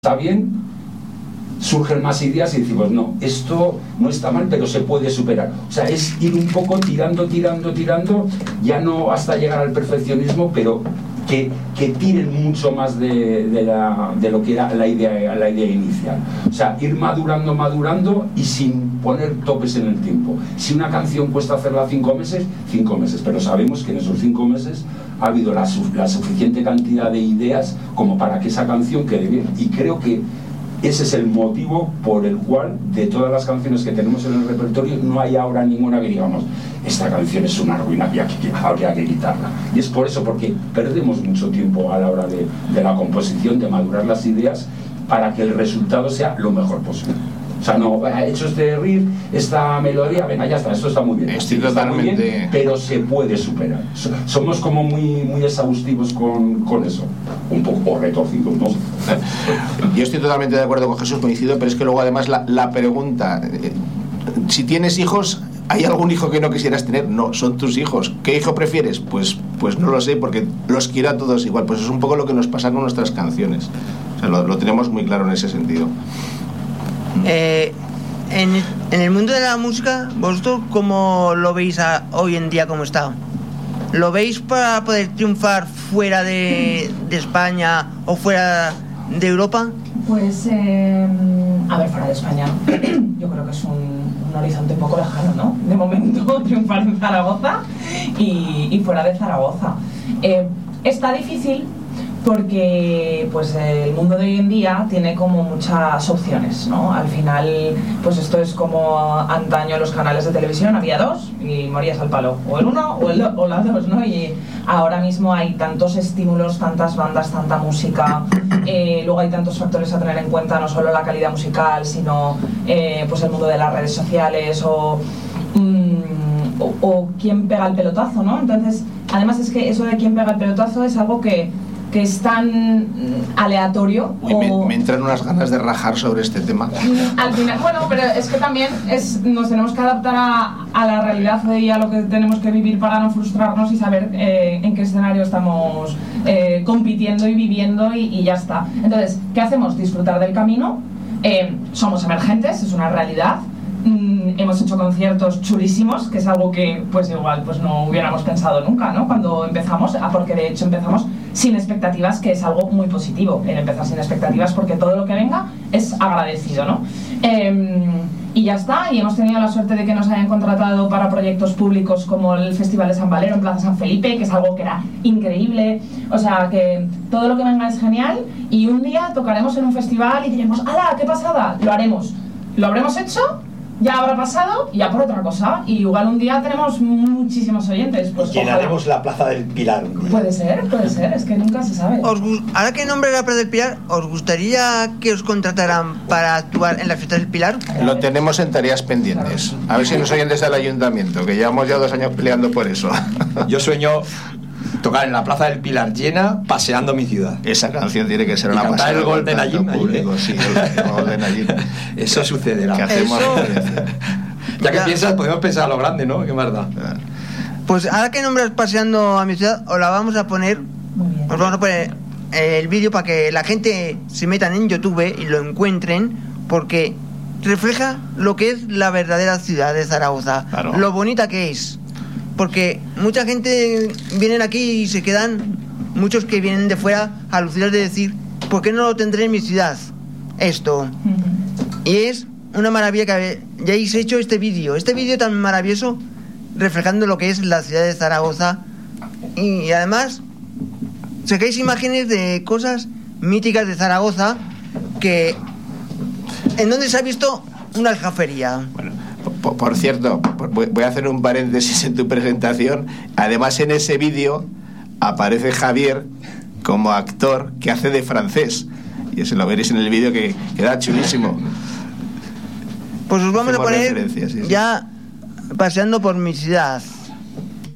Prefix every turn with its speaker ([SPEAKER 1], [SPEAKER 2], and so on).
[SPEAKER 1] está bien, surgen más ideas y decimos, no, esto no está mal, pero se puede superar. O sea, es ir un poco tirando, ya no hasta llegar al perfeccionismo, pero que tiren mucho más de lo que era la idea inicial. O sea, ir madurando y sin poner topes en el tiempo. Si una canción cuesta hacerla 5 meses, pero sabemos que en esos 5 meses ha habido la suficiente cantidad de ideas como para que esa canción quede bien. Y creo que ese es el motivo por el cual de todas las canciones que tenemos en el repertorio no hay ahora ninguna que digamos esta canción es una ruina, habría que quitarla. Y es por eso, porque perdemos mucho tiempo a la hora de la composición, de madurar las ideas para que el resultado sea lo mejor posible. O sea, no, he hecho este riff, esta melodía, venga, ya está, esto está muy bien.
[SPEAKER 2] Estoy totalmente...
[SPEAKER 1] Está muy bien, pero se puede superar. Somos como muy exhaustivos con eso. Un poco retorcidos, ¿no?
[SPEAKER 2] Yo estoy totalmente de acuerdo con Jesús, coincido, pero es que luego además la pregunta, si tienes hijos, ¿hay algún hijo que no quisieras tener? No, son tus hijos. ¿Qué hijo prefieres? Pues no lo sé, porque los quiero a todos igual. Pues es un poco lo que nos pasa con nuestras canciones. O sea, lo tenemos muy claro en ese sentido.
[SPEAKER 3] En el mundo de la música, ¿vosotros cómo lo veis hoy en día como está? ¿Lo veis para poder triunfar fuera de España o fuera de Europa?
[SPEAKER 4] Pues, a ver, fuera de España yo creo que es un horizonte un poco lejano, ¿no? De momento triunfar en Zaragoza y fuera de Zaragoza. Está difícil porque pues el mundo de hoy en día tiene como muchas opciones, ¿no? Al final, pues esto es como antaño los canales de televisión, había 2 y morías al palo, o el 1 o las 2, ¿no? Y ahora mismo hay tantos estímulos, tantas bandas, tanta música, luego hay tantos factores a tener en cuenta, no solo la calidad musical, sino pues el mundo de las redes sociales o quién pega el pelotazo, ¿no? Entonces, además es que eso de quién pega el pelotazo es algo que es tan aleatorio.
[SPEAKER 2] Me entran unas ganas de rajar sobre este tema.
[SPEAKER 4] Al final, bueno, pero es que también nos tenemos que adaptar a la realidad y a lo que tenemos que vivir para no frustrarnos y saber en qué escenario estamos compitiendo y viviendo y ya está. Entonces, ¿qué hacemos? Disfrutar del camino. Somos emergentes, es una realidad. Hemos hecho conciertos chulísimos, que es algo que pues igual pues no hubiéramos pensado nunca, ¿no? Cuando empezamos, porque de hecho empezamos sin expectativas, que es algo muy positivo, el empezar sin expectativas, porque todo lo que venga es agradecido, ¿no? Y ya está, y hemos tenido la suerte de que nos hayan contratado para proyectos públicos como el Festival de San Valero en Plaza San Felipe, que es algo que era increíble. O sea, que todo lo que venga es genial, y un día tocaremos en un festival y diremos, ¡hala, qué pasada! Lo haremos. ¿Lo habremos hecho? Ya habrá pasado y ya por otra cosa. Y igual un día tenemos muchísimos oyentes. Pues
[SPEAKER 5] llenaremos la Plaza del Pilar.
[SPEAKER 4] Puede ser, es que nunca se sabe.
[SPEAKER 3] Ahora que nombre la Plaza del Pilar, ¿os gustaría que os contrataran para actuar en la fiesta del Pilar?
[SPEAKER 2] Lo tenemos en tareas pendientes. A ver si nos oyen desde el ayuntamiento, que llevamos ya 2 años peleando por eso.
[SPEAKER 5] Yo sueño tocar en la Plaza del Pilar llena, paseando mi ciudad.
[SPEAKER 2] Esa canción tiene que ser una pasada.
[SPEAKER 5] Cantar el Golden Agin
[SPEAKER 2] público, sí, el Golden Agin.
[SPEAKER 5] Eso sucederá.
[SPEAKER 2] ¿Qué hacemos?
[SPEAKER 5] Ya que piensas, podemos pensar a lo grande, ¿no? Qué más da.
[SPEAKER 3] Pues ahora que nombras paseando a mi ciudad, os la vamos a poner. Os vamos a poner el vídeo para que la gente se metan en YouTube y lo encuentren, porque refleja lo que es la verdadera ciudad de Zaragoza, claro. Lo bonita que es. Porque mucha gente viene aquí y se quedan, muchos que vienen de fuera, alucinados de decir, ¿por qué no lo tendré en mi ciudad? Esto. Y es una maravilla que hayáis hecho este vídeo tan maravilloso, reflejando lo que es la ciudad de Zaragoza. Y además, sacáis imágenes de cosas míticas de Zaragoza, que en donde se ha visto una aljafería.
[SPEAKER 2] Bueno. Por cierto, voy a hacer un paréntesis en tu presentación. Además, en ese vídeo aparece Javier como actor que hace de francés. Y eso lo veréis en el vídeo, que queda chulísimo.
[SPEAKER 3] Pues os vamos a poner ya paseando por mi ciudad.